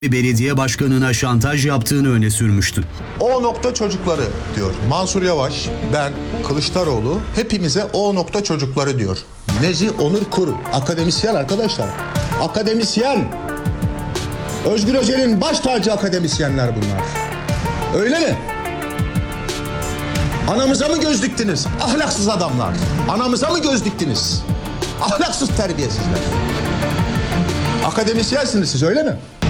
belediye başkanına şantaj yaptığını öne sürmüştü. O nokta çocukları diyor. Mansur Yavaş, ben, Kılıçdaroğlu hepimize o nokta çocukları diyor. Nezih Onur Kuru, akademisyen arkadaşlar. Akademisyen. Özgür Özel'in baş tacı akademisyenler bunlar. Öyle mi? Anamıza mı göz diktiniz? Ahlaksız adamlar. Anamıza mı göz diktiniz? Ahlaksız terbiyesizler. Akademisyensiniz siz, öyle mi?